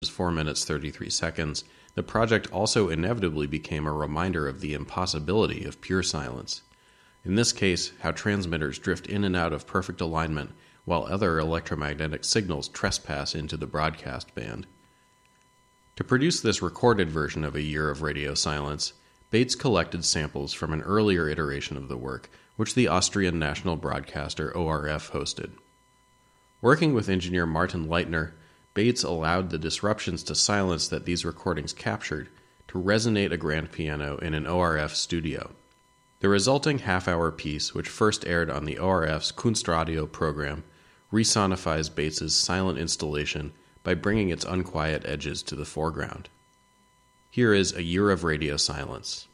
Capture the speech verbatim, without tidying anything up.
four minutes thirty-three seconds, the project also inevitably became a reminder of the impossibility of pure silence. In this case, how transmitters drift in and out of perfect alignment while other electromagnetic signals trespass into the broadcast band. To produce this recorded version of A Year of Radio Silence, Bates collected samples from an earlier iteration of the work, which the Austrian national broadcaster O R F hosted. Working with engineer Martin Leitner, Bates allowed the disruptions to silence that these recordings captured to resonate a grand piano in an O R F studio. The resulting half-hour piece, which first aired on the O R F's Kunstradio program, resonifies Bates's silent installation by bringing its unquiet edges to the foreground. Here is A Year of Radio Silence.